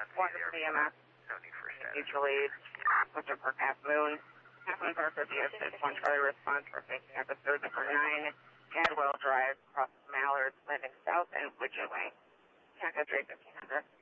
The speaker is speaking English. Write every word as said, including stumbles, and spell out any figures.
Water for E M S. No need for a status. Mutual aid. Western Park Half Moon. Half Moon Park for D S six. One Charlie response for picking up at third number nine. Cadwell Drive, across Mallards, landing south and Widget Way. Taco three fifteen hundred.